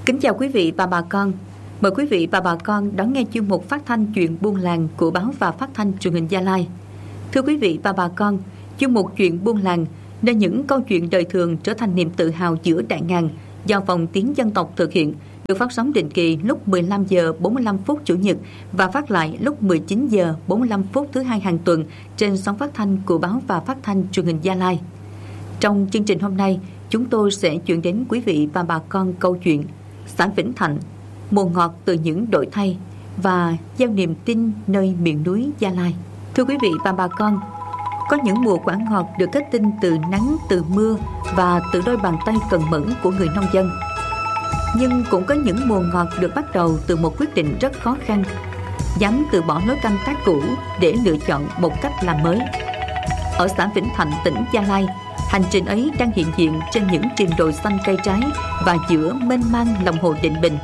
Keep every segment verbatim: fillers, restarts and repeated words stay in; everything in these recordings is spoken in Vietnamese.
Kính chào quý vị và bà con. Mời quý vị và bà con đón nghe chuyên mục phát thanh chuyện buôn làng của báo và phát thanh truyền hình Gia Lai. Thưa quý vị và bà con, chuyên mục chuyện buôn làng nơi những câu chuyện đời thường trở thành niềm tự hào giữa đại ngàn do Phòng Tiếng Dân tộc thực hiện, được phát sóng định kỳ lúc mười lăm giờ bốn mươi lăm phút Chủ nhật và phát lại lúc mười chín giờ bốn mươi lăm phút thứ hai hàng tuần trên sóng phát thanh của báo và phát thanh truyền hình Gia Lai. Trong chương trình hôm nay, chúng tôi sẽ chuyển đến quý vị và bà con câu chuyện xã Vĩnh Thạnh, mùa ngọt từ những đổi thay và gieo niềm tin nơi miền núi Gia Lai. Thưa quý vị và bà con, có những mùa quả ngọt được kết tinh từ nắng, từ mưa và từ đôi bàn tay cần mẫn của người nông dân. Nhưng cũng có những mùa ngọt được bắt đầu từ một quyết định rất khó khăn, dám từ bỏ lối canh tác cũ để lựa chọn một cách làm mới. Ở xã Vĩnh Thạnh, tỉnh Gia Lai, hành trình ấy đang hiện diện trên những triền đồi xanh cây trái và giữa mênh mang lòng hồ Định Bình.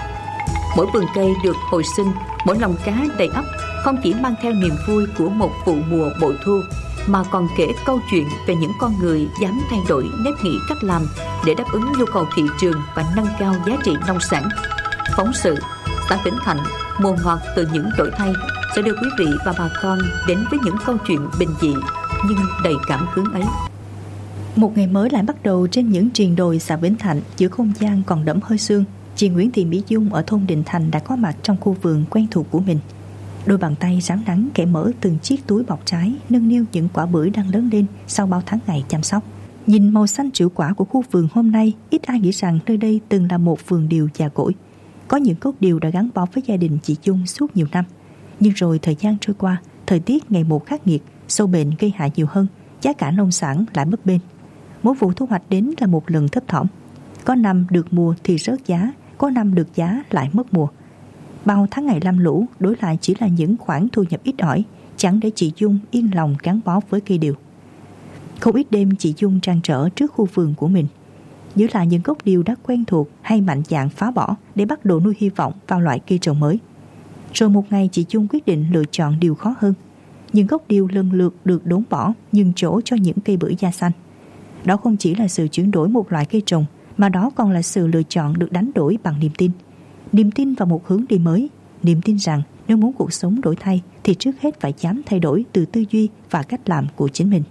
Mỗi vườn cây được hồi sinh, mỗi lồng cá đầy ắp không chỉ mang theo niềm vui của một vụ mùa bội thu, mà còn kể câu chuyện về những con người dám thay đổi nếp nghĩ cách làm để đáp ứng nhu cầu thị trường và nâng cao giá trị nông sản. Phóng sự xã Vĩnh Thạnh, mùa ngọt từ những đổi thay sẽ đưa quý vị và bà con đến với những câu chuyện bình dị nhưng đầy cảm hứng ấy. Một ngày mới lại bắt đầu trên những triền đồi xã Vĩnh Thạnh, giữa không gian còn đẫm hơi sương. Chị Nguyễn Thị Mỹ Dung ở thôn Định Thành đã có mặt trong khu vườn quen thuộc của mình. Đôi bàn tay rám nắng kẻ mở từng chiếc túi bọc trái, nâng niu những quả bưởi đang lớn lên sau bao tháng ngày chăm sóc. Nhìn màu xanh trĩu quả của khu vườn hôm nay, ít ai nghĩ rằng nơi đây từng là một vườn điều già cỗi. Có những gốc điều đã gắn bó với gia đình chị Dung suốt nhiều năm. Nhưng rồi thời gian trôi qua, thời tiết ngày một khắc nghiệt, sâu bệnh gây hại nhiều hơn, giá cả nông sản lại bấp bênh. Mỗi vụ thu hoạch đến là một lần thấp thỏm. Có năm được mùa thì rớt giá, có năm được giá lại mất mùa. Bao tháng ngày lam lũ đối lại chỉ là những khoản thu nhập ít ỏi, chẳng để chị Dung yên lòng gắn bó với cây điều. Không ít đêm chị Dung trăn trở trước khu vườn của mình, nhớ lại những gốc điều đã quen thuộc hay mạnh dạn phá bỏ để bắt đầu nuôi hy vọng vào loại cây trồng mới. Rồi một ngày chị Dung quyết định lựa chọn điều khó hơn. Những gốc điều lần lượt được đốn bỏ, nhường chỗ cho những cây bưởi da xanh. Đó không chỉ là sự chuyển đổi một loại cây trồng, mà đó còn là sự lựa chọn được đánh đổi bằng niềm tin. Niềm tin vào một hướng đi mới, niềm tin rằng nếu muốn cuộc sống đổi thay thì trước hết phải dám thay đổi từ tư duy và cách làm của chính mình.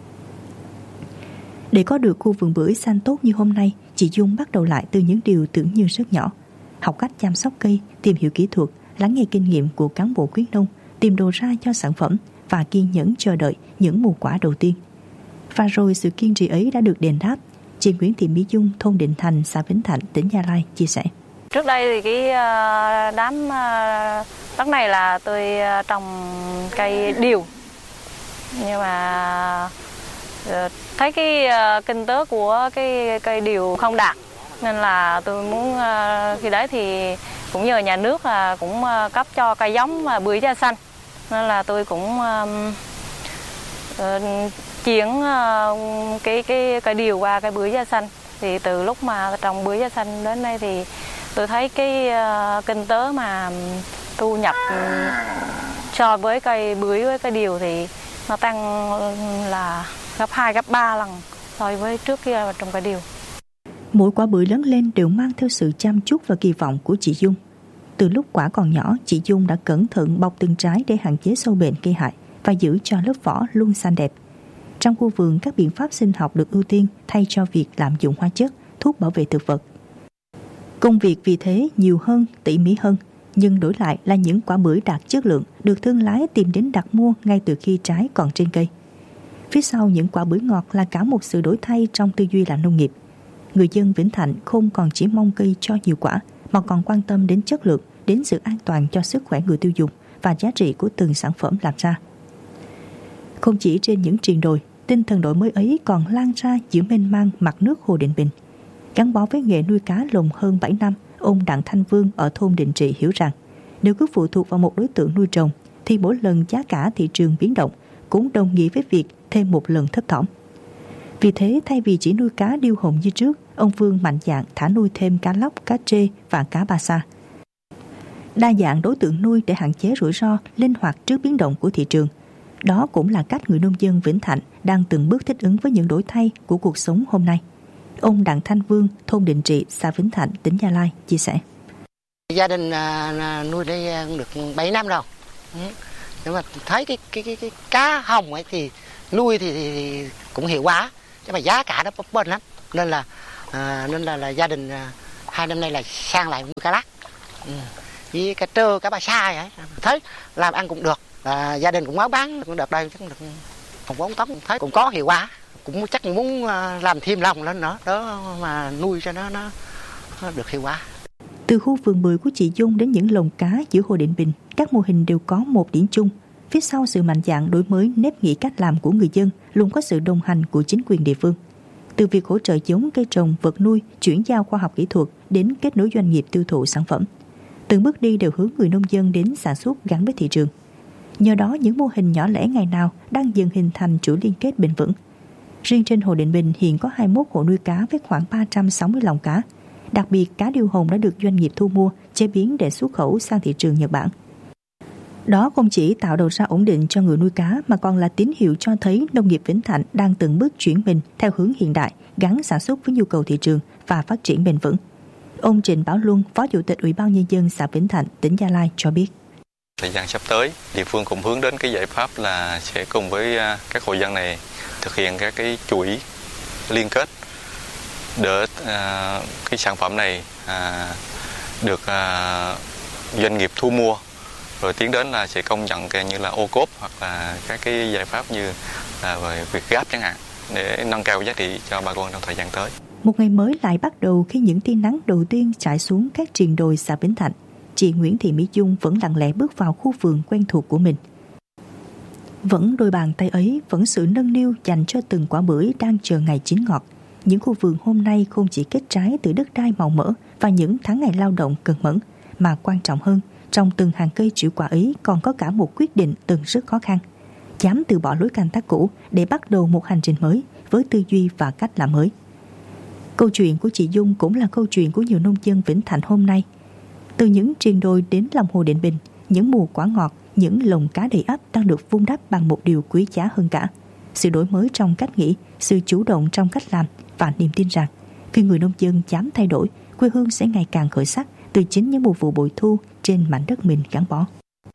Để có được khu vườn bưởi xanh tốt như hôm nay, chị Dung bắt đầu lại từ những điều tưởng như rất nhỏ. Học cách chăm sóc cây, tìm hiểu kỹ thuật, lắng nghe kinh nghiệm của cán bộ khuyến nông, tìm đầu ra cho sản phẩm và kiên nhẫn chờ đợi những mùa quả đầu tiên. Và rồi sự kiên trì ấy đã được đền đáp. Chị Nguyễn Thị Mỹ Dung, thôn Định Thành, xã Vĩnh Thạnh, tỉnh Gia Lai chia sẻ. Trước đây thì cái đám đất này là tôi trồng cây điều, nhưng mà thấy cái kinh tế của cái cây điều không đạt, nên là tôi muốn khi đấy thì cũng nhờ nhà nước là cũng cấp cho cây giống bưởi da xanh, nên là tôi cũng chuyển cái cái cây điều qua cây bưởi da xanh. Thì từ lúc mà trồng bưởi da xanh đến nay thì tôi thấy cái uh, kinh tế mà thu nhập so với cây bưởi với cây điều thì nó tăng là gấp hai, gấp ba lần so với trước kia trồng cây điều. Mỗi quả bưởi lớn lên đều mang theo sự chăm chút và kỳ vọng của chị Dung. Từ lúc quả còn nhỏ, chị Dung đã cẩn thận bọc từng trái để hạn chế sâu bệnh gây hại và giữ cho lớp vỏ luôn xanh đẹp. Trong khu vườn, các biện pháp sinh học được ưu tiên thay cho việc lạm dụng hóa chất, thuốc bảo vệ thực vật. Công việc vì thế nhiều hơn, tỉ mỉ hơn, nhưng đổi lại là những quả bưởi đạt chất lượng được thương lái tìm đến đặt mua ngay từ khi trái còn trên cây. Phía sau những quả bưởi ngọt là cả một sự đổi thay trong tư duy làm nông nghiệp. Người dân Vĩnh Thạnh không còn chỉ mong cây cho nhiều quả, mà còn quan tâm đến chất lượng, đến sự an toàn cho sức khỏe người tiêu dùng và giá trị của từng sản phẩm làm ra. Không chỉ trên những triền đồi, tinh thần đổi mới ấy còn lan ra giữa mênh mang mặt nước hồ Định Bình. Gắn bó với nghề nuôi cá lồng hơn bảy năm, ông Đặng Thanh Vương ở thôn Định Trị hiểu rằng nếu cứ phụ thuộc vào một đối tượng nuôi trồng thì mỗi lần giá cả thị trường biến động cũng đồng nghĩa với việc thêm một lần thấp thỏm. Vì thế, thay vì chỉ nuôi cá điêu hồng như trước, ông Vương mạnh dạn thả nuôi thêm cá lóc, cá trê và cá ba sa. Đa dạng đối tượng nuôi để hạn chế rủi ro, linh hoạt trước biến động của thị trường. Đó cũng là cách người nông dân Vĩnh Thạnh đang từng bước thích ứng với những đổi thay của cuộc sống hôm nay. Ông Đặng Thanh Vương, thôn Định Trị, xã Vĩnh Thạnh, tỉnh Gia Lai chia sẻ. Gia đình nuôi đây được bảy năm rồi. Nhưng mà thấy cái cái cái, cái cá hồng ấy thì nuôi thì, thì cũng hiệu quả, nhưng mà giá cả nó bấp bênh lắm, nên là à, nên là, là gia đình à, hai năm nay là sang lại nuôi cá lắc, ừ. với cá trơ, cá ba sai ấy, thấy làm ăn cũng được, à, gia đình cũng mới bán cũng được đây chắc được còn bốn tấn, thấy cũng có hiệu quả, cũng chắc muốn làm thêm lòng lên nữa đó mà nuôi cho nó nó, nó được hiệu quả. Từ khu vườn bưởi của chị Dung đến những lồng cá giữa Hồ Định Bình, các mô hình đều có một điểm chung. Phía sau sự mạnh dạn đổi mới nếp nghĩ cách làm của người dân luôn có sự đồng hành của chính quyền địa phương. Từ việc hỗ trợ giống cây trồng, vật nuôi, chuyển giao khoa học kỹ thuật đến kết nối doanh nghiệp tiêu thụ sản phẩm. Từng bước đi đều hướng người nông dân đến sản xuất gắn với thị trường. Nhờ đó những mô hình nhỏ lẻ ngày nào đang dần hình thành chuỗi liên kết bền vững. Riêng trên Hồ Định Bình hiện có hai mươi mốt hộ nuôi cá với khoảng ba trăm sáu mươi lồng cá. Đặc biệt, cá điêu hồng đã được doanh nghiệp thu mua, chế biến để xuất khẩu sang thị trường Nhật Bản. Đó không chỉ tạo đầu ra ổn định cho người nuôi cá mà còn là tín hiệu cho thấy nông nghiệp Vĩnh Thạnh đang từng bước chuyển mình theo hướng hiện đại, gắn sản xuất với nhu cầu thị trường và phát triển bền vững. Ông Trịnh Bảo Luân, Phó Chủ tịch Ủy ban Nhân dân xã Vĩnh Thạnh, tỉnh Gia Lai cho biết. Thời gian sắp tới, địa phương cũng hướng đến cái giải pháp là sẽ cùng với các hộ dân này thực hiện các cái chuỗi liên kết để uh, cái sản phẩm này uh, được uh, doanh nghiệp thu mua, rồi tiến đến là sẽ công nhận cái như là ô cốp hoặc là các cái giải pháp như là về việc gáp chẳng hạn, để nâng cao giá trị cho bà con trong thời gian tới. Một ngày mới lại bắt đầu khi những tia nắng đầu tiên trải xuống các triền đồi xã Vĩnh Thạnh. Chị Nguyễn Thị Mỹ Dung vẫn lặng lẽ bước vào khu vườn quen thuộc của mình. Vẫn đôi bàn tay ấy, vẫn sự nâng niu dành cho từng quả bưởi đang chờ ngày chín ngọt. Những khu vườn hôm nay không chỉ kết trái từ đất đai màu mỡ và những tháng ngày lao động cần mẫn, mà quan trọng hơn, trong từng hàng cây trĩu quả ấy còn có cả một quyết định từng rất khó khăn. Dám từ bỏ lối canh tác cũ để bắt đầu một hành trình mới với tư duy và cách làm mới. Câu chuyện của chị Dung cũng là câu chuyện của nhiều nông dân Vĩnh Thạnh hôm nay. Từ những triền đồi đến lòng Hồ Định Bình, những mùa quả ngọt, những lồng cá đầy ắp đang được vun đắp bằng một điều quý giá hơn cả: sự đổi mới trong cách nghĩ, sự chủ động trong cách làm và niềm tin rằng khi người nông dân dám thay đổi, quê hương sẽ ngày càng khởi sắc từ chính những mùa vụ bội thu trên mảnh đất mình gắn bó.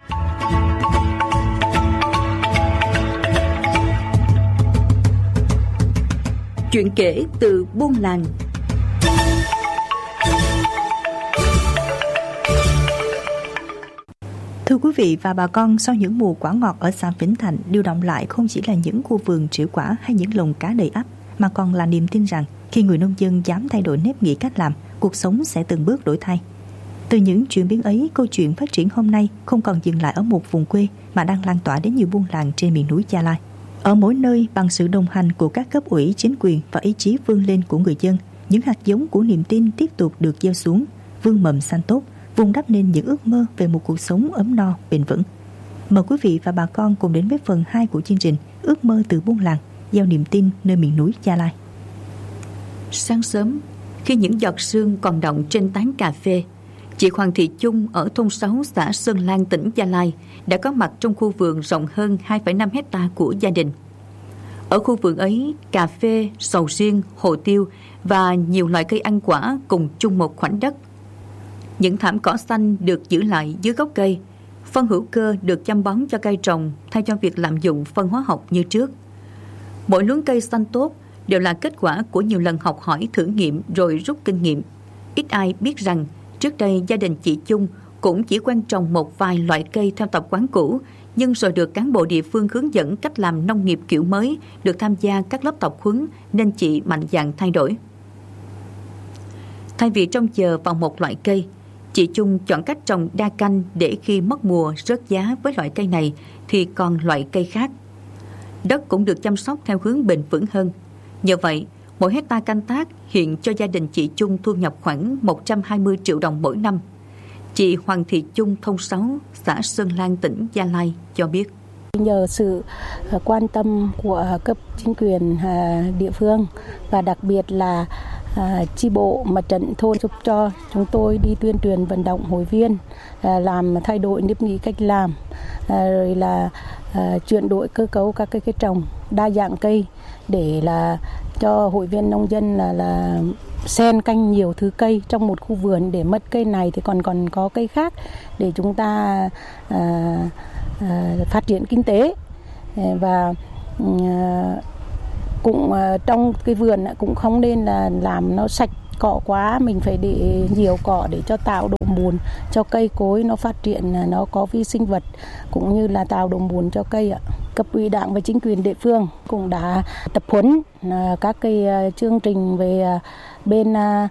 Chuyện kể từ buôn làng. Thưa quý vị và bà con, sau những mùa quả ngọt ở xã Vĩnh Thạnh, điều động lại không chỉ là những khu vườn trĩu quả hay những lồng cá đầy ắp, mà còn là niềm tin rằng khi người nông dân dám thay đổi nếp nghĩ cách làm, cuộc sống sẽ từng bước đổi thay. Từ những chuyển biến ấy, câu chuyện phát triển hôm nay không còn dừng lại ở một vùng quê mà đang lan tỏa đến nhiều buôn làng trên miền núi Gia Lai. Ở mỗi nơi, bằng sự đồng hành của các cấp ủy, chính quyền và ý chí vươn lên của người dân, những hạt giống của niềm tin tiếp tục được gieo xuống, vươn mầm xanh tốt, vun đắp nên những ước mơ về một cuộc sống ấm no, bền vững. Mời quý vị và bà con cùng đến với phần hai của chương trình Ước mơ từ buôn làng, gieo niềm tin nơi miền núi Gia Lai. Sáng sớm, khi những giọt sương còn đọng trên tán cà phê, chị Hoàng Thị Chung ở thôn sáu xã Sơn Lan, tỉnh Gia Lai đã có mặt trong khu vườn rộng hơn hai phẩy năm hectare của gia đình. Ở khu vườn ấy, cà phê, sầu riêng, hồ tiêu và nhiều loại cây ăn quả cùng chung một khoảnh đất. Những thảm cỏ xanh được giữ lại dưới gốc cây, phân hữu cơ được chăm bón cho cây trồng thay cho việc lạm dụng phân hóa học như trước. Mỗi luống cây xanh tốt đều là kết quả của nhiều lần học hỏi, thử nghiệm rồi rút kinh nghiệm. Ít ai biết rằng trước đây gia đình chị Chung cũng chỉ quen trồng một vài loại cây theo tập quán cũ, nhưng rồi được cán bộ địa phương hướng dẫn cách làm nông nghiệp kiểu mới, được tham gia các lớp tập huấn nên chị mạnh dạn thay đổi. Thay vì trông chờ vào một loại cây, chị Chung chọn cách trồng đa canh để khi mất mùa rớt giá với loại cây này thì còn loại cây khác. Đất cũng được chăm sóc theo hướng bền vững hơn. Nhờ vậy, mỗi hectare canh tác hiện cho gia đình chị Chung thu nhập khoảng một trăm hai mươi triệu đồng mỗi năm. Chị Hoàng Thị Chung, thôn sáu, xã Sơn Lan, tỉnh Gia Lai cho biết. Nhờ sự quan tâm của cấp chính quyền địa phương và đặc biệt là À, chi bộ mặt trận thôn giúp cho chúng tôi đi tuyên truyền vận động hội viên à, làm thay đổi nếp nghĩ cách làm, à, rồi là à, chuyển đổi cơ cấu các cây, cây trồng, đa dạng cây để là cho hội viên nông dân là là xen canh nhiều thứ cây trong một khu vườn, để mất cây này thì còn còn có cây khác để chúng ta à, à, phát triển kinh tế. Và à, cũng à, trong cái vườn cũng không nên là làm nó sạch cỏ quá, mình phải để nhiều cỏ để cho tạo độ bùn cho cây cối nó phát triển, nó có vi sinh vật, cũng như là tạo độ bùn cho cây ạ. Cấp ủy Đảng và chính quyền địa phương cũng đã tập huấn các cái chương trình về bên à,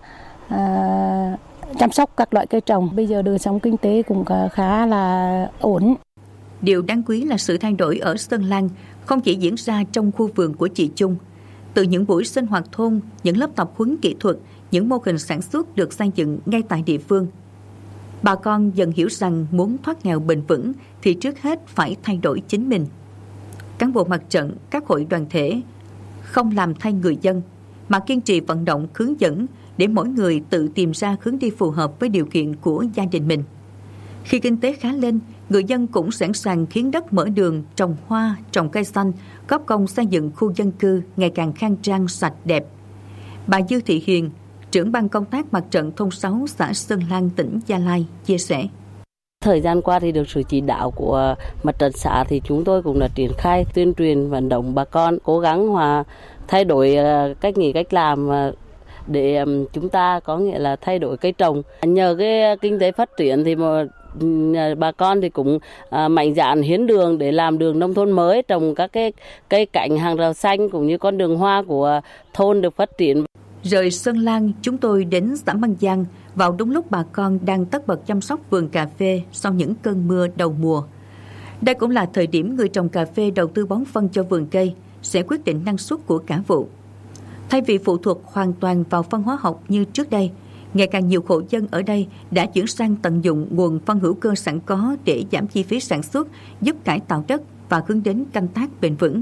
à, chăm sóc các loại cây trồng. Bây giờ đời sống kinh tế cũng khá là ổn. Điều đáng quý là sự thay đổi ở Sơn Lan không chỉ diễn ra trong khu vườn của chị Chung. Từ những buổi sinh hoạt thôn, những lớp tập huấn kỹ thuật, những mô hình sản xuất được xây dựng ngay tại địa phương, bà con dần hiểu rằng muốn thoát nghèo bền vững thì trước hết phải thay đổi chính mình. Cán bộ mặt trận, các hội đoàn thể không làm thay người dân, mà kiên trì vận động hướng dẫn để mỗi người tự tìm ra hướng đi phù hợp với điều kiện của gia đình mình. Khi kinh tế khá lên, người dân cũng sẵn sàng hiến đất mở đường, trồng hoa, trồng cây xanh, góp công xây dựng khu dân cư ngày càng khang trang, sạch đẹp. Bà Dư Thị Hiền, trưởng ban công tác mặt trận thôn sáu xã Sơn Lan, tỉnh Gia Lai chia sẻ. Thời gian qua thì được sự chỉ đạo của mặt trận xã thì chúng tôi cũng đã triển khai tuyên truyền vận động bà con cố gắng hòa thay đổi cách nghĩ cách làm để chúng ta có nghĩa là thay đổi cây trồng. Nhờ cái kinh tế phát triển thì mà bà con thì cũng mạnh dạn hiến đường để làm đường nông thôn mới, trồng các cái cây cảnh hàng rào xanh cũng như con đường hoa của thôn được phát triển. Rời Sơn Lan, chúng tôi đến xã Măng Giang vào đúng lúc bà con đang tất bật chăm sóc vườn cà phê sau những cơn mưa đầu mùa. Đây cũng là thời điểm người trồng cà phê đầu tư bón phân cho vườn cây sẽ quyết định năng suất của cả vụ. Thay vì phụ thuộc hoàn toàn vào phân hóa học như trước đây, ngày càng nhiều hộ dân ở đây đã chuyển sang tận dụng nguồn phân hữu cơ sẵn có để giảm chi phí sản xuất, giúp cải tạo đất và hướng đến canh tác bền vững.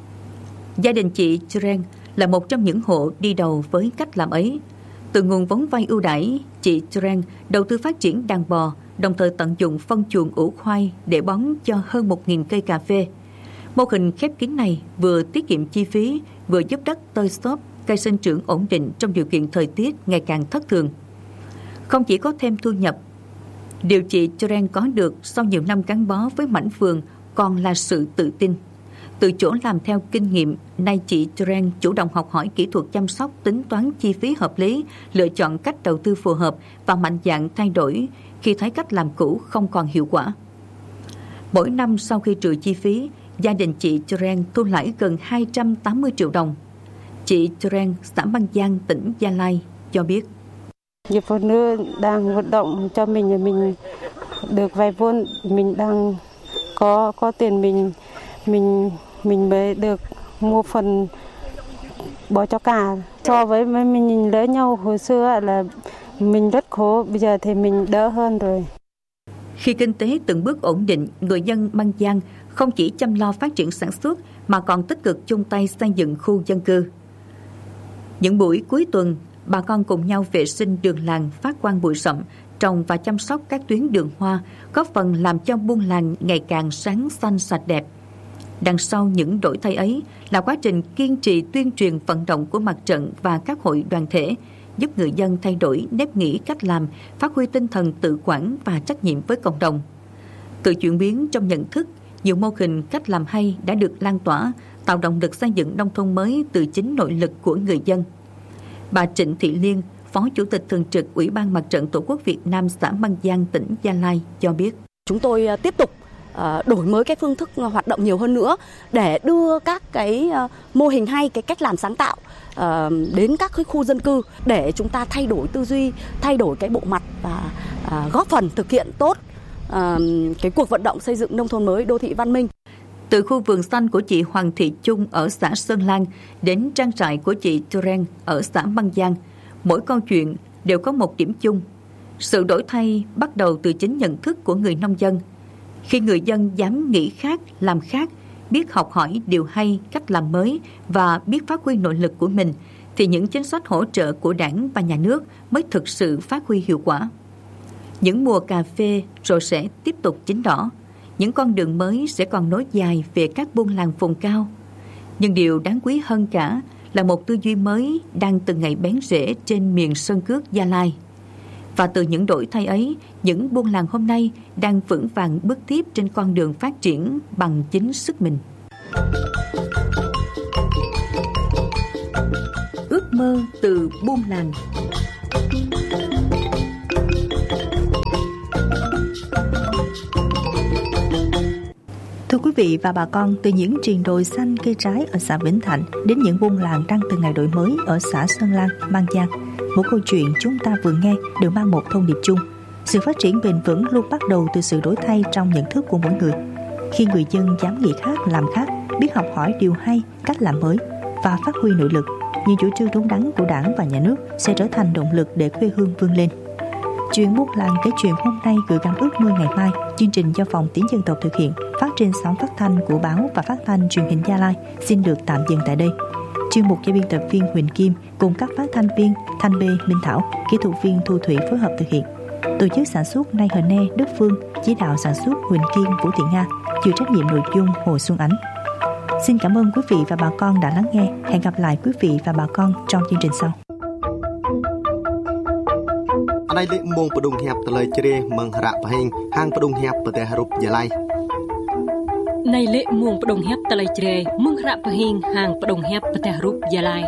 Gia đình chị Tren là một trong những hộ đi đầu với cách làm ấy. Từ nguồn vốn vay ưu đãi, chị Tren đầu tư phát triển đàn bò, đồng thời tận dụng phân chuồng ủ khoai để bón cho hơn một nghìn cây cà phê. Mô hình khép kín này vừa tiết kiệm chi phí, vừa giúp đất tơi xốp, cây sinh trưởng ổn định trong điều kiện thời tiết ngày càng thất thường. Không chỉ có thêm thu nhập, điều chị Tren có được sau nhiều năm gắn bó với mảnh vườn còn là sự tự tin. Từ chỗ làm theo kinh nghiệm, nay chị Tren chủ động học hỏi kỹ thuật chăm sóc, tính toán chi phí hợp lý, lựa chọn cách đầu tư phù hợp và mạnh dạn thay đổi khi thấy cách làm cũ không còn hiệu quả. Mỗi năm sau khi trừ chi phí, gia đình chị Tren thu lãi gần hai trăm tám mươi triệu đồng. Chị Tren, xã Măng Giang, tỉnh Gia Lai cho biết. Nhiều phụ nữ đang vận động cho mình, mình được vay vốn, mình đang có có tiền mình mình mình mới được mua phần bò cho gà. So với mình nhìn lỡ nhau hồi xưa là mình rất khổ, bây giờ thì mình đỡ hơn rồi. Khi kinh tế từng bước ổn định, người dân Măng Giang không chỉ chăm lo phát triển sản xuất mà còn tích cực chung tay xây dựng khu dân cư. Những buổi cuối tuần, bà con cùng nhau vệ sinh đường làng, phát quang bụi rậm, trồng và chăm sóc các tuyến đường hoa, góp phần làm cho buôn làng ngày càng sáng xanh sạch đẹp. Đằng sau những đổi thay ấy là quá trình kiên trì tuyên truyền vận động của mặt trận và các hội đoàn thể, giúp người dân thay đổi nếp nghĩ cách làm, phát huy tinh thần tự quản và trách nhiệm với cộng đồng. Từ chuyển biến trong nhận thức, nhiều mô hình cách làm hay đã được lan tỏa, tạo động lực xây dựng nông thôn mới từ chính nội lực của người dân. Bà Trịnh Thị Liên, Phó Chủ tịch Thường trực Ủy ban Mặt trận Tổ quốc Việt Nam xã Măng Giang, tỉnh Gia Lai cho biết. Chúng tôi tiếp tục đổi mới cái phương thức hoạt động nhiều hơn nữa để đưa các cái mô hình hay, cái cách làm sáng tạo đến các cái khu dân cư để chúng ta thay đổi tư duy, thay đổi cái bộ mặt và góp phần thực hiện tốt cái cuộc vận động xây dựng nông thôn mới, đô thị văn minh. Từ khu vườn xanh của chị Hoàng Thị Chung ở xã Sơn Lan đến trang trại của chị Tren ở xã Măng Giang, mỗi câu chuyện đều có một điểm chung. Sự đổi thay bắt đầu từ chính nhận thức của người nông dân. Khi người dân dám nghĩ khác, làm khác, biết học hỏi điều hay, cách làm mới và biết phát huy nội lực của mình, thì những chính sách hỗ trợ của Đảng và Nhà nước mới thực sự phát huy hiệu quả. Những mùa cà phê rồi sẽ tiếp tục chín đỏ. Những con đường mới sẽ còn nối dài về các buôn làng vùng cao. Nhưng điều đáng quý hơn cả là một tư duy mới đang từng ngày bén rễ trên miền sơn cước Gia Lai. Và từ những đổi thay ấy, những buôn làng hôm nay đang vững vàng bước tiếp trên con đường phát triển bằng chính sức mình. Ước mơ từ buôn làng. Thưa quý vị và bà con, từ những triền đồi xanh cây trái ở xã Vĩnh Thạnh đến những buôn làng đang từng ngày đổi mới ở xã Sơn Lan, Mang Giang, mỗi câu chuyện chúng ta vừa nghe đều mang một thông điệp chung. Sự phát triển bền vững luôn bắt đầu từ sự đổi thay trong nhận thức của mỗi người. Khi người dân dám nghĩ khác, làm khác, biết học hỏi điều hay, cách làm mới và phát huy nội lực, những chủ trương đúng đắn của Đảng và Nhà nước sẽ trở thành động lực để quê hương vươn lên. Chuyện buôn làng kể chuyện hôm nay gửi gắm ước mơ ngày mai, chương trình do Phòng Tiếng Dân tộc thực hiện, phát trên sóng phát thanh của báo và phát thanh truyền hình Gia Lai xin được tạm dừng tại đây. Chuyên mục do biên tập viên Huỳnh Kim cùng các phát thanh viên Thanh Bê, Minh Thảo, kỹ thuật viên Thu Thủy phối hợp thực hiện. Tổ chức sản xuất Nay Hờ Ne, Đức Phương, chỉ đạo sản xuất Huỳnh Kim, Vũ Thị Nga, chịu trách nhiệm nội dung Hồ Xuân Ánh. Xin cảm ơn quý vị và bà con đã lắng nghe. Hẹn gặp lại quý vị và bà con trong chương trình sau. Đây là môn bờ đông hẹp từ lời chơi mừng rạ và hình hang bờ đông hẹp bờ tè harup Gia Lai. Này lệ muông bờ đông hẹp từ lời chơi mừng rạ và hình hang bờ đông hẹp bờ tè harup Gia Lai.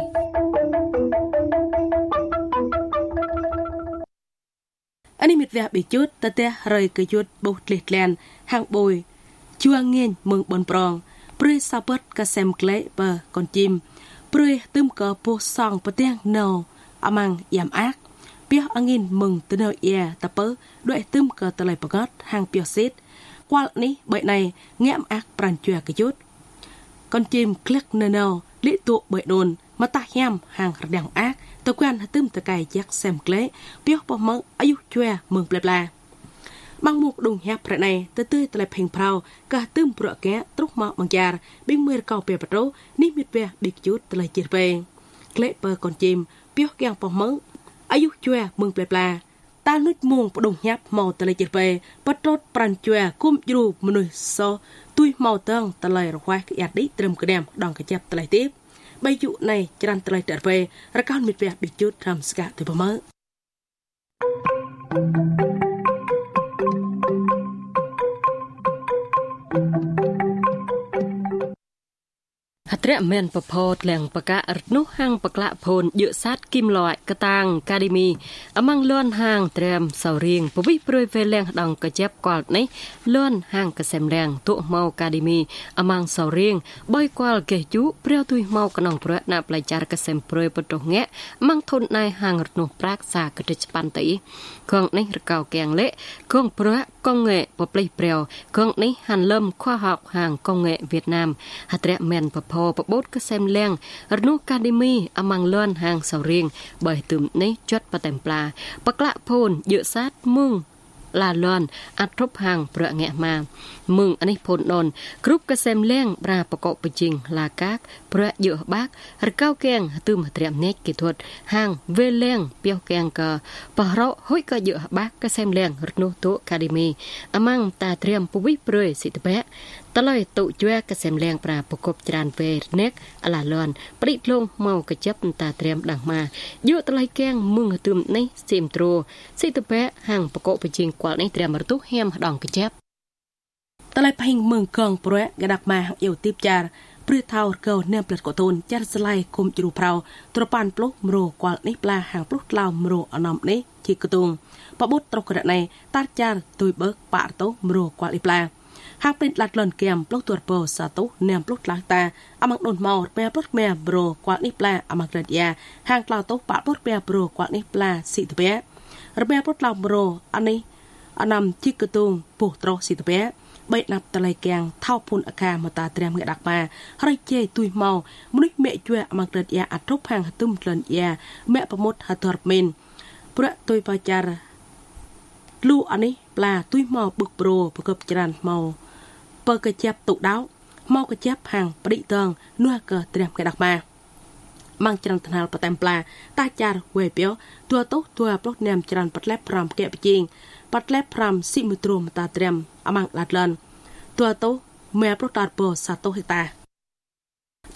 Anh em việt bị chút ta tè rời cái chút bột liệt len hang bồi chua nghiền mừng bồn prong pre sapet ka sem kle bờ con chim pre tươm cờ po song bờ teng nâu amang yam ác Pia angin mừng từ nơi ia tập bớ đội tươm cờ từ lời bớt hàng pio xít qua ní bởi này ngẽm ác pràn chùa cái chút con chim click nơ nâu lý tụ bởi đồn mà ta hem hàng đằng ác tôi quen tươm từ cài chắc xem lễ pio bỏ mỡ ayu chùa mừng bla bla bằng một đồng hẹp bởi này từ tươi từ lời hình prao cả tươm bựa ké trúc mọ bằng char bên mưa cầu bè bật rô ní miệt về bị chút từ lời chết về lễ bờ con chim pio gang bỏ mỡ ayu chùa mừng bla bla ta nút muông đồng nháp màu tờ lời chết về bắt rốt pràn chùa cung dù mùi so tui màu tâng tờ lời khoai cái ạt đi trầm cái đèm đòn cái chép tờ lời tiếp bây dụ này chân tờ lời trở về ra con miệt về bị chút làm ska từ bờ mơ hạt rẽ men bờ phô làng bờ cá nút hang bờ lạ phồn dựa sát kim loại cà tang academy amang lươn hang trem sầu riêng bờ vĩ prơi về làng đằng cà chép quạt này lươn hang cà xem làng tụ màu academy amang sầu riêng bơi quạt kể chú preo tui màu cà nòng preo nạp lại char cà xem prơi bờ trồng nghe mang thôn này hang nút prak sa cà trích pan tỉ con này cào kèng lệ con preo công nghệ bờ play preo con này hàn lâm khoa học hàng công nghệ Việt Nam hạt rẽ men bờ phô bờ bốt cái xem leng rnu academy amang lươn hàng sầu riêng bởi tụm này chót và tèm pla bạc lạ phồn dựa sát mương là lươn ắt rúp hàng bựa nghẹ mà mừng anh ấy phồn đồn group cái xem leng bra bạc cọ bờ chinh là các bựa dựa bác hạt cao keng tụm hạt rẽ nét kỹ thuật hàng về leng piao keng cờ bờ rau hối cái dựa bác cái xem leng rnu tu academy amang ta trem pubi prơi sĩ béตลอดตุจวยกระเสมแรงปราประกบจานเวรเน็กอลาลอนปริลงเมากระจับตาเตรียมดังมาเยอะตะไลแกงมึงตื่มในเซมโตรสิตะแปะห่างประกบไปจริงกว่าในเตรียมมาตุแฮมดองกระจับตะไลพิงเมืองกองโปรยกระดักมาเอวติบจารเปลือกเทาเกลเนื้อเปลือกกอตูนจารสไลคุมจูรุพราวตรปันปลุกมโรกว่าในปลาห่างปลุกลาวมโรอนอมในจีกระตุงปะบุตรตรกระในตาจารตุยเบิกปะโตมโรกว่าในปลาหากเป็นหลัดหล่นเกมปลุกตัวโปรสาตุเนียมปลุกล้างตาอามังโดนเมาเปียปลุกเมียโบรกว่านิปลาอามังเรียหางกล่าวตุปะปลุกเปียโบรกว่านิปลาสิตเปียระเบียปลุกลาวโบรอันนี้อันนำจิกกระตุงปูโตรสิตเปียใบนับตะไลแกงเท่าพุนอาคามาตาเตรียมเงดักมาไรเจตุยเมามนุษย์เมย์ช่วยอามังเรียอัดทุบหางตุ้มเลินเอียแม่ประมดหัตถ์เมนเพื่อตุยปาจารลูอันนี้ปลาตุยเมาบึกโบรประกอบจานเมาเปิดกระจับตุกดาวเมากระจับห่างปริเติงนัวเกอเตรียมกระดักมามังจันทนาปะแตมปลาตาจารเวเปียวตัวโต๊ะตัวปลอกแนมจันปัดแลบพรำแกะไปจริงปัดแลบพรำสิมุตรมตาเตรียมอมังลาดเลินตัวโต๊ะแม่ปลอกตาโปสาโตหิตา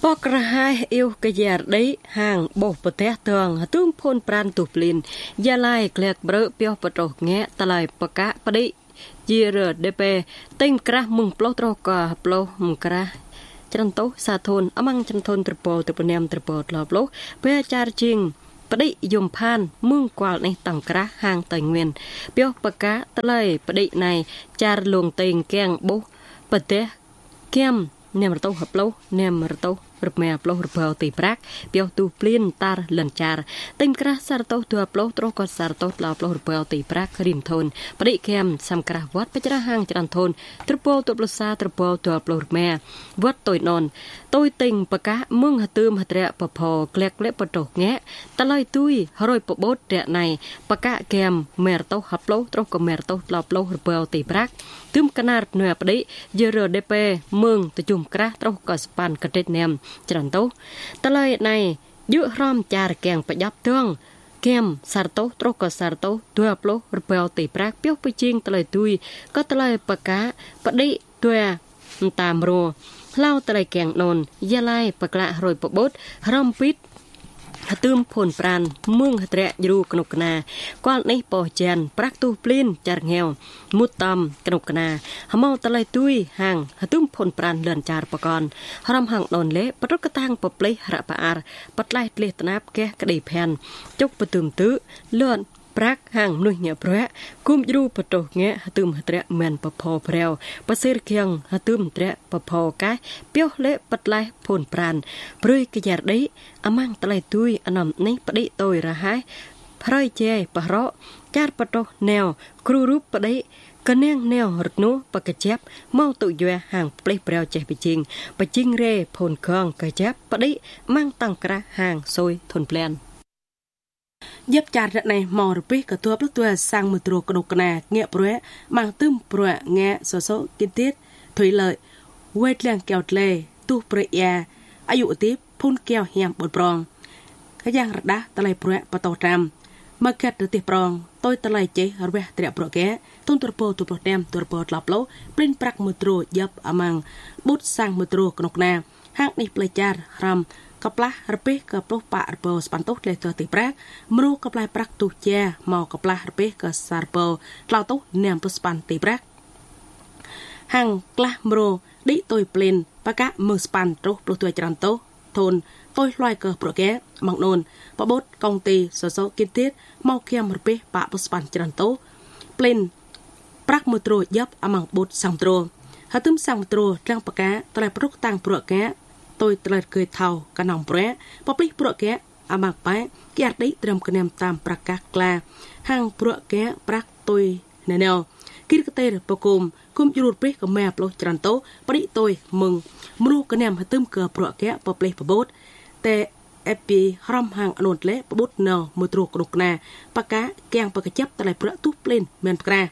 ปอกระหายเอวกระยาได้ห่างโบกประเทศเตืองตุ้มพลปราณตุปลินยาไล่เกลียกเบรเปียวประตกแงะตะไลปะกะปะดิยีเรเดเปติงกระมึงปลตรกะปลมึงกระจันโตสาทนอมังจันทนตรโปตปเนมตรโปตลอบโลเพื่อจารจิงปดิยมพานมึงกวาดในตังกระห่างตังเวียนเปียวปะกะตะไลปดิในจารลงติงแกงบุปะเตะแก้มเนมรโตหับโลเนมรโตรบแม่ปลรบเบลตีปรักเปียวตูปลินตาหลันจาร์ติงกระสารโตตัวปลตรกสารโตลาปลรบเบลตีปรักริมทนปดิแคมสัมกระวัดปัจจาห่างจันทนตรโปตัวปลซาตรโปตัวปลรบแม่วัดตัวนอนตัวติงปะกะมึงหตืมหตระปะพอเกลกเล็บปะตกแงะตะลอยตุยฮรอยปะบดเดะในปะกะแคมเมรโตหับโลตรกเมรโตลาปลรบเบลตีปรักตึมขนาดเหนือปดิเยเรเดเปมึงตะจุมกระตรกสปันกระเด็ดแนมจันโตตะเลยในยุร่อมจาร์แกงประยับเตืองเกมสารโตตรกสารโตตัวปลรเปลตีปรากเปียวไปจิงตะเลยตุยก็ตะเลยปะกะปะดิตัวตามรัวเล่าตะเลยแกงนนยาไลปะกระรอยปะบดร่อมปิดตืมผลปราณมึงหตระยรูกนกนาก้อนในปอเจนปรักตูปลินจารเงวมุดตอมกนกนาหมอตะไลตุยห่างตืมผลปราณเลือนจารปกรรำห่างนนเละปรกตังปปลิหระปะอาร์ปัดไลเลตนาบแกกระดีแผ่นจุกปตุมตื้อเลื่อนปรักห่างนุ่ยเหนียเพระกุมยรูปะโตเงะตืมหตระแมนปะพอเพลวปะเสรเคียงตืมตระปะพอกายเปียวเละปัดไลผลปราณปรุยกระยาดได้อมังตะไลตุยอนอมในปดิโตยระหายพระเจปะเราะจาดปะโตแนวครูรูปปดิกระเนียงแนวรถนู้ปะกระเจ็บเมาตุยห่างเปลเปลวใจไปจริงไปจริงเร่ผลเครื่องกระเจ็บปดิมั่งตังกระห่างซอยทนแปลนเย็บจาร์ในมอร์ปิกตัวปลุกตัวสร้างมือตรกนกนาเงี้ยเปรอะมังตึมเปรอะเงี้ยโซโซกินติดถุยเลยเวทเลียงแก้วเลตู้เปรอะอายุติพุ่นแก้วเหี่ยมบนปรองขย่างระดับตะไลเปรอะปะโตตามเมื่อเกิดติปรองต้อยตะไลเจอร์เวเตะเปรอะแกต้นตัวโปตัวโปรแดมตัวโปรหลับโลปริ้นปรักมือตรยับอมังบุตรสร้างมือตรกนกนาห้างนิปลายจาร์รำกับปลาระเปกับปลุกปะระเบิดสปันตุเลยตัวติปรักมรูกับปลายปรักตุเจเมากับปลาระเปกับสารเปิลเราตุเนียมตุสปันติปรักห่างกล้ามรูดิตัวเปลี่ยนปะกะมือสปันตุปลุกตัวจันตุทนตัวลอยเกอโปรแกมังนนปะบดกองตีโซโซกินติดเมาเคียมระเปปะปุสปันจันตุเปลี่ยนปรักมือตรยับอมังบดสังตรหาตึมสังตรจังปะกะตะไลปลุกตังโปรแกtôi trai cười thầu cả nòng bể, bọc lấy bựa ké, à mặc bái, cái ạt đấy trầm cái nem tam bạc cát la, hàng bựa ké bạc tôi nè nèo, kia cái tay bọc cùm, cùm chuột bể cái mè bọc tràn tố, bọc đi tôi mừng, mưu cái nem hạt tôm cờ bựa ké bọc lấy bọc bốt, tè epi ram hàng anôn lẽ bọc bốt nèo mưa trục đục nè, bạc cá, keng bạc cái chấp tại lại bựa túp lên men cra,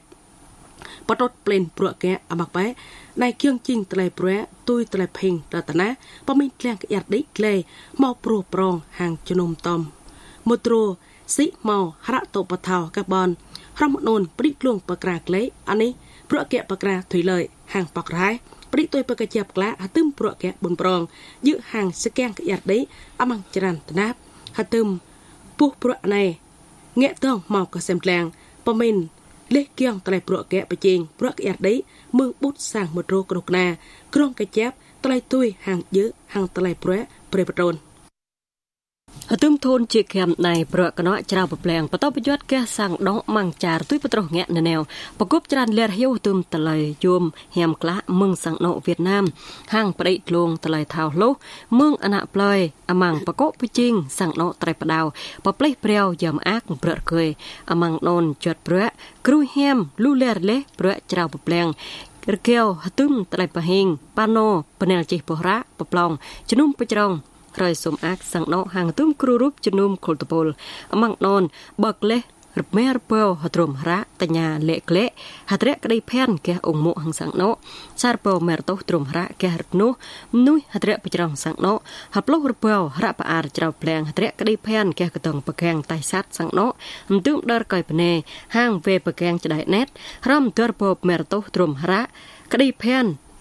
bọc đốt lên bựa ké, à mặc bái. ในเครื่องจริงตะไลเปรอะตุยตะไลเพลงรัตนะปะมิแกล้งกระยัดดิเลมอโปรปรองห่างจนมตอมมุตโรสิเมาหระโตปะเทากับบอลรำนนปริกลวงปะกรากเละอันนี้เปรอะแกะปะกราถุยเลยห่างปากร้ายปริตุยปะกระจับกละหาตึมเปรอะแกะบนปรองยื้อห่างสแกงกระยัดดิอมังจรันตนับหาตึมปุเปรอะในเงะต้องเมากระเซมแกล้งปะมินเล็กเกี่ยงตะไลเปรอะแกะไปจริงเปรอะแกะดิมือบุษสั่งหมดโรกรกนากรองกระจับตะไลตุยห่างเยอะห่างตะไลเปรอะเปรย์ปรนตึมโทนจีเข็มในเปรอะกระน้อยจราบแปลงปะต้อประยุทธ์แกสั่งดองมังจารตุยปะตรแงะในแนวประกบจรันเลียเฮียวตึมตะไลโยมแฮมกละเมืองสังโนเวียดนามห่างประดิษฐ์ลงตะไลเท้าโลเมืองอนาปลอยอมังประกบไปจริงสังโนไตรปะดาวปะเปลยเปรียวยำอักเปรอะเคยอมังนนจดเปรอะกรุยแฮมลูเลียเละเปรอะจราบแปลงกระเกียวตึมตะไลปะเฮงปานโนปะเนลจิประปะปลองจนุ่มปะจรองรอยสมอักสังโนห่างตุ้มครูรูปจนุ่มโคลตโปลอมังนนบักเละรเมรเปลหัตรมระตัญญาเละเละหัตระกระไดแพนแกองโมหังสังโนซาร์เปลเมรโตตรมระแกหัตโนนุยหัตระปะจรองสังโนหับโลรเปลระปะอาร์จราแปลงหัตระกระไดแพนแกกระตองปะแกงไตซัดสังโนตุ้มดาร์ไกปเนห่างเวปะแกงจะได้เน็ตร่ำตัวเปลเมรโตตรมระกระไดแพน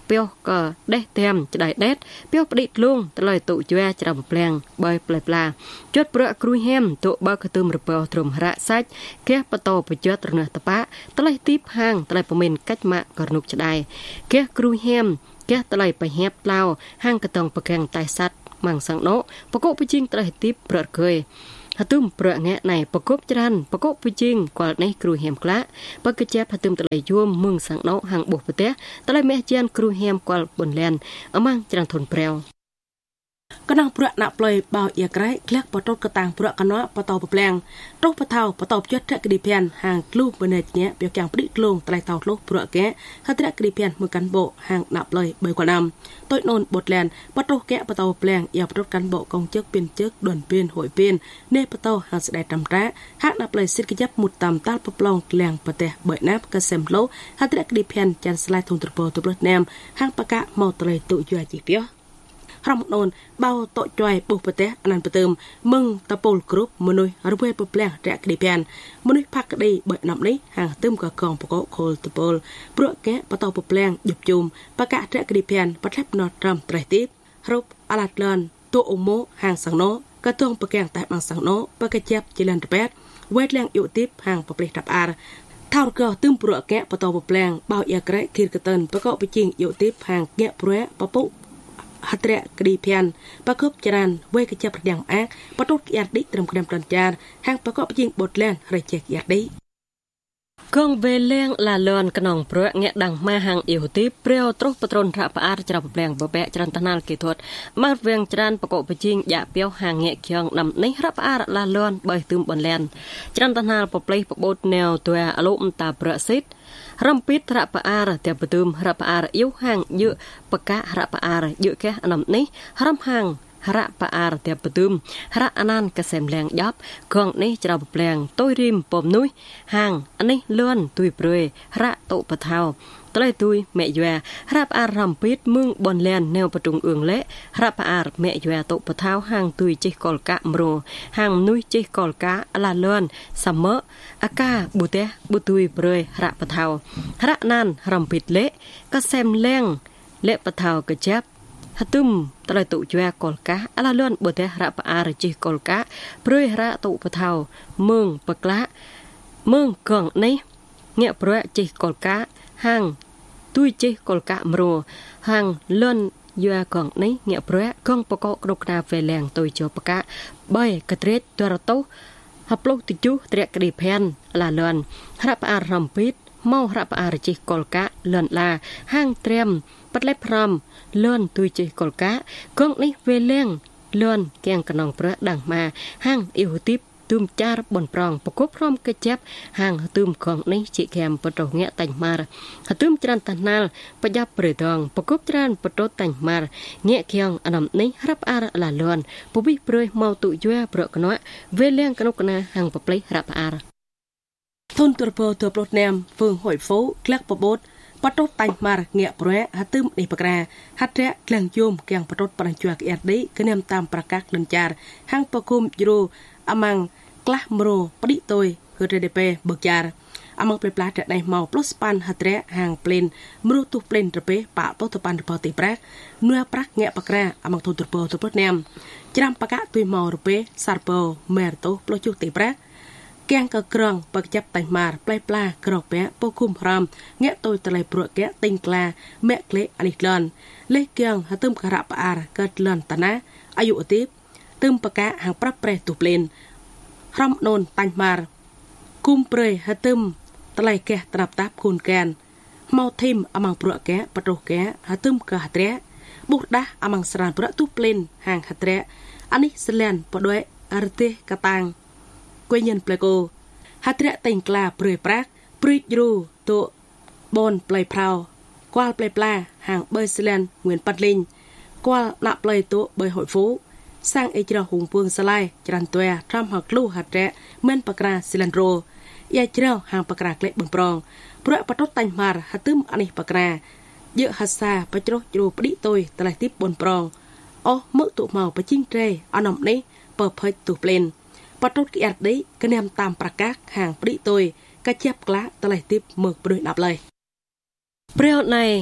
เปียวก็ได้เต็มจะได้เด็ดเปียวประดิษฐ์ลุงตลอยตุจัวจรำแปลงใบปลายปลาจดเปลือกกรุยเฮมตุบกระตุ้มระเบิดตรมระซัดแก่ปะโตไปจดตระเนตะปะตลอยตีบห่างตลอยประเมินกัดมะกระนุกจะได้แก่กรุยเฮมแก่ตลอยไปแฮบเปล่าห่างกระตองประแกงไตสัตว์มังสังโนปะโกไปจิงตลอยตีบเปลือกเคยฮัตุมเปลือกแงะในประกบจรันประกบไปจิงกว่าในกรุยเฮมกละปะกระเจ็บฮัตุมตลอยยวมมึงสังโนห่างบุกไปเตะตลอยแม่เจียนกรุยเฮมกว่าบนแลนเอามังจรันทนเปลวก็นั่งเปลือกหนักปล่อยเบาเอียกไรเคลียกปะตดกระต่างเปลือกกันเนาะปะตอปะแปลงตกปะเทาปะตอบยศแทะกระดิเพียนห่างลูกบนเนจเนี้ยเปียกอย่างปริกลงไตรเตาลูกเปลือกแกะฮัตระกระดิเพียนมือกันโบห่างหนักปล่อยเบยกว่านำต้นนนบทแลนปะตกแกะปะตอแปลงอย่าปะตดกันโบกองเจิกเป็นเจิกด่วนเป็นหอยเป็นเนปะตอห่างสดายตำระห่างหนักปล่อยสิกยับมุดตำตาลปะปลองแกลงปะเตะเบยนับกระเซมโลฮัตระกระดิเพียนจันสลายทุนตรโปตุบรถแนมห่างปะกะเมาตรายตุยัวจีเปียวรำนนเบาโตจอยปุบปะเตะอนันต์ปะเติมมึงตะปูลกรุ๊ปมนุยรูปเวปแปลงแรกดีเพียนมนุยพักดีเบิดนำนี้ห่างเติมกับกองปะโกโคลตะปูลเปลือกแกะปะตอปะแปลงหยุบจุ่มปะกะแรกดีเพียนปะแทบนอดรำไตรติบรูปอลาดเลนตัวอมโมห่างสังโนกระต้องปะแกงแต่บางสังโนปะกระเจ็บจิลันตะแปดเวทแรงอยู่ติบห่างปะเปรตับอาร์เท่าก็ตึมเปลือกแกะปะตอปะแปลงเบาเอียกระคีรกระเตินปะโกไปจิงอยู่ติบห่างแกะเปลือกปะปุฮัตระกรีเพียนประกบจรันเวกจับประดังแอกประตูยาดิตรมกระดมตันจารห่างประกอบยิงบทแลนไรเจกยาดิกองเวลเลงลาลอนกนองเปลือกแงะดังมาห่างอิวติเปรี้ยวตรุปตรนระปะอาจระแปลงบะแบะจรันตนาลกิทวดมาเวียงจรันประกอบยิงยาเปียวห่างแงะเคียงนำในระปะอาลาลอนใบตึมบนแลนจรันตนาลปะเปลยปะบดแนวตัวอลุมตาเปรสิตรำปิดระปะอาร์เตียบตึมระปะอาร์ยิ้วห่างเยอะปะกะระปะอาร์เยอะแค่อนำนี้รำห่างระปะอาร์เตียบตึมระอนันต์กระเสมแรงยับกองนี้จะระแปลงต้อยริมปมนุ้ยห่างอันนี้เลื่อนตุยเปรยระโตปะเทาตะไลตุยแม่ยัวรับอารำปิดมึงบนแลนแนวประตุงเอืองเละรับอารแม่ยัวโตปะเท้าห่างตุยจิกอลกะมโรห่างนุยจิกอลกะลาเลินสัมเมออากาบุเตบุตุยเปรยระปะเท้าระนันรำปิดเละกระเซมแรงเละปะเท้ากระเจ็บฮัตุมตะไลตุยัวกอลกะลาเลินบุเตระปะอารจิกอลกะเปรยระโตปะเท้ามึงปะกละมึงกองนี้เงียเปรยจิกอลกะห่างตุยเจกอลกะมโรห่างเลื่อนยัวกองนี้เงียเปรยกองปะกอกรกนาเวแรงตุยโจปะกะใบกระเตรดตัวโตฮับโลติจูเตรกรีเพนลาเลื่อนรับอารมปิดเมารับอารจิกอลกะเลื่อนลาห่างเตรียมปัดเล็บพรำเลื่อนตุยเจกอลกะกองนี้เวแรงเลื่อนแกงกระนองเปรยดังมาห่างอิวติบตุมจาร์บนปรองประกบพร้อมกระเจ็บห่างตุมของในจิแคมปะโตเงะตังมาตุมจรันตันนาลปยับเปรตองประกบจรันปะโตตังมาเงะเคียงอนำในรับอาร์ลาลอนปุบิเปรยเมาตุยัวเปรกน้อยเวเลียงกนกนาห่างปะเปลรับอาร์ทุนตัวโปรตัวโปรแนมเฟืองหอยโฟเคลักปะบดปะโตตังมาเงะเปรยฮัตุมในปะกราฮัตเระเคลังโยมแกงปะโตปรัญจวกเอ็ดดีกระเนมตามประกาศนันจาร์ห่างปะคุมยูโรอมังกล้ามโรปดิโตยเฮเรเดเปเบิกจาร์อมังเปลปลาจะได้เมาปลสปันฮัตเระห่างเปลนมรูตุเปลนตระเปปะโตตปันตระปติปรักเนื้อปรักแงะปะกราอมังทุนตระเปตระเปแนมจรำปะกะตุยเมาตระเปซาร์เปเมรโตปลจุติปรักแกงกระกรองปะจับตังมาปลายปลากรอกแปะปคุมพรำแงะโตยตะไลปลวกแกะติงกลาแม่เกลอลิลอนเล็กเกียงฮัตุมกระปะอาร์เกิดลอนตนะอายุติบตึมปะกะห่างปรับเปรตุเปลนรำนนตังมากุมเปรยฮัตุมตะไลแกะตรับตับคูนแกนเมาทิมอมังปลวกแกะปะโตแกะฮัตุมกะฮัตเระบุกดาอมังสรานปะตุเปลนห่างฮัตเระอันนี้สแลนปะด้วยอาร์เตกะตังกวยยันเปลโกฮัตเระติงกลาเปรยปรักปริยรูตัวบนเปลยพราวกวาลเปลยปลาห่างเบย์สแลนเหมือนปัดลิงกวาลนับเปลยตัวเบย์หอยฟูสร้างเอจราหงเพืองสลายจรันตัวทำหักลู่หัดแระเม่นปากราซิลันโรยาเจ้าห่างปากราเกล็ดบนปรองเปลือกปะทดตังมาฮัตุมอันนี้ปากราเยอะฮัสซาปะจโรจโรปดิโตยตะไลทิบบนปรองอ๋อมือตุเมาปะจิ้งเตยอันนำนี้เปิดเผยตุเปลนปะทดกีอัดได้กระเนมตามประกาศห่างปริโตยกระเจ็บกละตะไลทิบมือปลุยนับเลยเปรี้ยวใน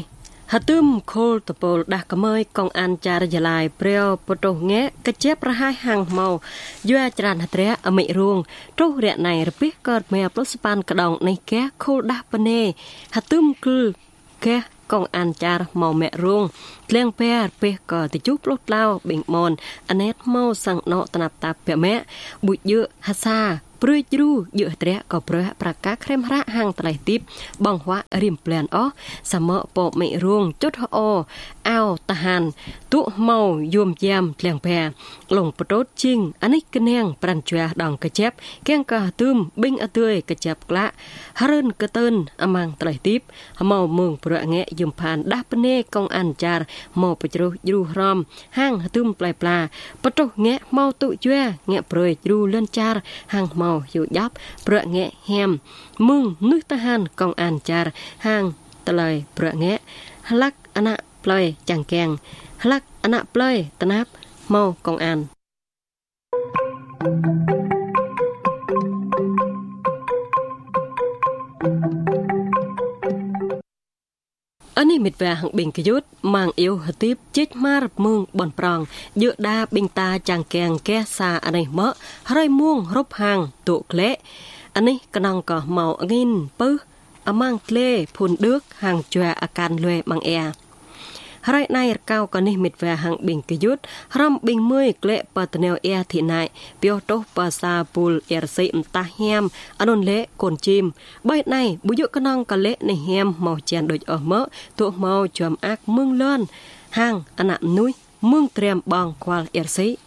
hạt tươm khô tập bồ đã cầm ơi công an cha ra lại preo poto nghe cái chép ra hai hàng màu doa tràn hạt rẽ ở mỹ ruộng trâu rẽ này biết cọt mèo plus pan cả đồng này ké khô đa pane hạt tươm cứ ké công an cha màu mẹ ruộng len pe pe cờ thì chút lót lao bình mòn anh ấy mau sang nọ tạp tạp pe mẹ bụi dưa hạt sa Prui jru yu tre ko proi praka krem ra hang tlai tip bong hwa rim plan o samo po me ruong chot ho ao tahan tu mau yum jam tleng pe long potot ching anik keneng pran chwa dong ka chep keng ka tum bing atươi ka chep kla haron ka tên amang tlai tip mau mung pro nge yum phan da pne công an char mo pjru jru ram hang tum plai pla potot nge mau tu chwa nge proi jru len char hang màu dụ dắp bợ nghệ hem mừng nước ta han công an char hang tờ lời bợ nghệ lắc ana plei chẳng kèng lắc ana plei tanap màu công an anh ấy mệt về hạng bình cái dốt mang yêu hợp tiếp chết ma rập mương bòn prong dựa đa bình ta chàng kèng ke xa anh ấy mỡ hơi muông rốp hàng tụ lệ anh ấy cái năng cỏ màu nghìn pư mang lê phun nước hàng chòe akan lue bằng e Hãy này cao còn nít mệt về hạng bình cái dốt ram bình mươi lệ partner e thị nại biểu tốt và sa pul er sĩ ta hem anon lệ cồn chim bởi này bùi dụ cái năng cả lệ này hem màu chèn đôi ở mỡ tụ màu chùm ác mương lơn hàng anh ạ núi mương trem bằng qual er sĩ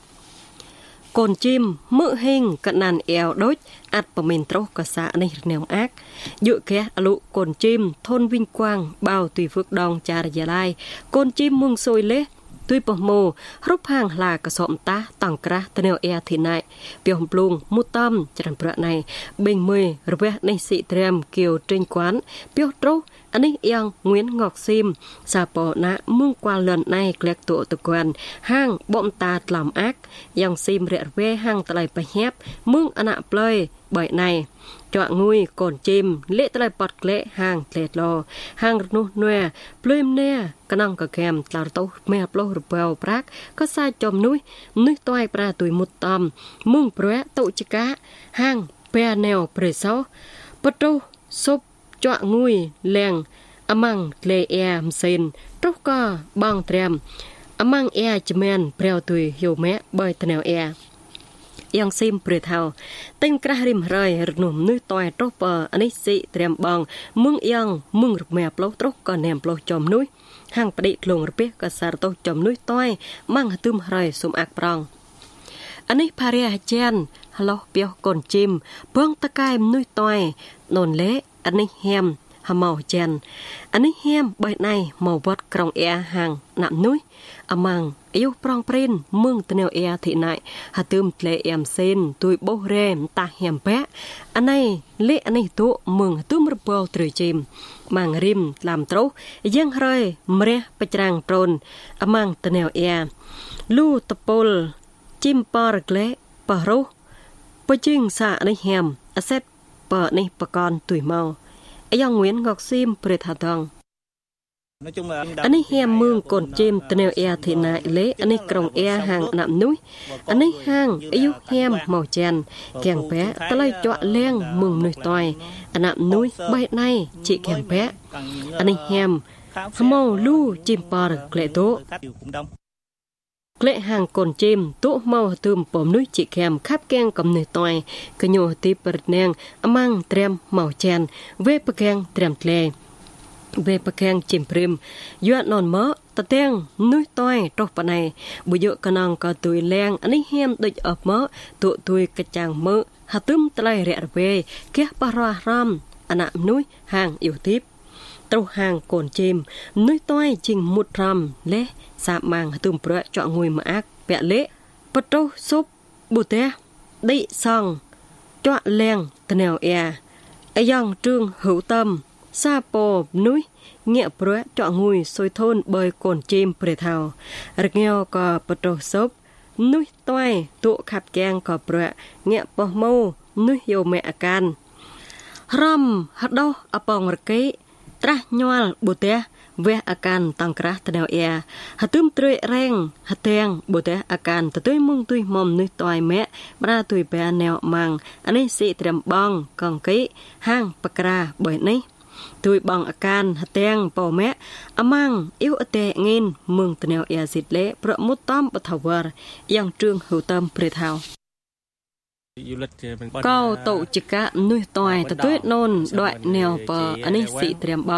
cồn chim mỡ hình cận nàn eo đốt át bà mình trâu cả xã này nèo ác dụ ké lụ cồn chim thôn vinh quang bao tùy phước đong cha gia lai cồn chim mương sôi lế tùy bò mồ rúp hàng là cả sọm ta tặng cả tên eo e thị nại biểu hồng plung mút tâm chẳng bữa này bình mười rồi này sĩ trem kiều trên quán biểu trâu anh ấy yang Nguyễn Ngọc Sim sa bỏ nã mương qua lần này lẹt tụ tự quan hang bom ta làm ác yang Sim rẽ về hang tại bài hép mương anh ạ plei bởi này chọn ngui cồn chim lệ tại bọt lệ hang lẹt lò hang nu nè plei nè cái năng cả kem tàu tàu mẹ plo rùbel prak có sai chom núi núi toai pra tuổi một tầm mương pre tụ chỉ cá hang pe neo pre sáu bắt đầu súp chọn ngui leng amang le e msen trúc co bang trem amang e chmen preo tui hiểu mẹ bởi tneo e yang sim pre thao tinh kra rim rơi num nuôi toai trúc per anh sĩ trem bang mương yang mương mẹ plo trúc co nem plo chom núi hàng bđi lùng rpek ka sar to chom núi toai mang tum rơi sum ak prong anh ấy paria chen halo pio con chim bong ta kai nuôi toai non lễ anh ấy hem màu chen anh ấy hem bởi này màu vót trong e hàng nạm núi amang yêu prong prin mương tneo e thị nại hà tươm lệ em sen tuổi bố rê ta hem bé anh ấy lệ anh ấy tụ mương tươm rpo từ chim mang rim làm trâu giang rơi mre pachang tron amang tneo e lu tapol chim par lệ paro paching sa anh ấy hem aset per này pa con tuổi màu yang Nguyễn Ngọc Sim pre thà thong anh ấy hem mương cồn chim tneo e thị nại lễ anh ấy krong e hàng nạm núi anh ấy hang yêu hem màu chen kèng bé ta lấy chọa leng mương nuôi toài anh nạm núi bay này chị kèng bé anh ấy hem màu lu chim par lệ tố lệ hàng cồn chim tụ màu tươm bom núi chị kèm khắp keng cầm nuôi toài cơ nhô tì bật neng amang trem màu chen về bậc keng trem tle về bậc keng chim prim dọa non mỡ ta teng nuôi toài trọc bà này bùi dựa cơ năng có tuổi leng anh ấy hem địch ập mỡ tụ tuổi cả chàng mỡ hà tươm tlai rẽ về kia bà roa ram anh nạm núi hàng yêu tiếp trâu hàng cồn chim nuôi toài chinh một ram lẽ sa mang tùm pre chọn ngồi mà ác vẽ lễ bắt đầu súp bù té đi xong chọn leng tneo e ai yang trương hữu tâm sa po núi nghĩa pre chọn ngồi sôi thôn bơi cồn chim pre thao rực nghèo có bắt đầu súp núi toai tụ khắp keng có pre nghĩa po mâu núi yêu mẹ can ram hạt đâu apong rực tra nhoal bù té เวอาการตังกระตะแนวเอหะตึมตรยแรงหะแตงบ่แต่อาการตะตุ้ยมุงตุ้ยมอมนึตอยแมะบราตุ้ยแปแนวมังอันนี้สิเตรียมบองกองกิห้างปกราบ่อยนี้ตุ้ยบองอาการหะแตงปอแมะอมังอิวอเตเงินเมืองตะแนวเอสิเละประมุตต้อมปะทวรยังจึงหูเติมเปรทาวก็ตจิกะนุยตอยตะตุ้ยนนดอยแนวปออันนี้สิเตรียมบ